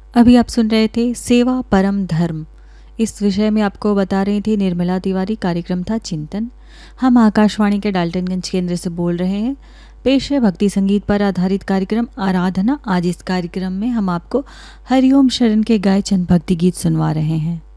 अभी आप सुन रहे थे सेवा परम धर्म। इस विषय में आपको बता रही थी निर्मला तिवारी। कार्यक्रम था चिंतन। हम आकाशवाणी के डाल्टनगंज केंद्र से बोल रहे हैं। पेश है भक्ति संगीत पर आधारित कार्यक्रम आराधना। आज इस कार्यक्रम में हम आपको हरिओम शरण के गाए चंद भक्ति गीत सुनवा रहे हैं।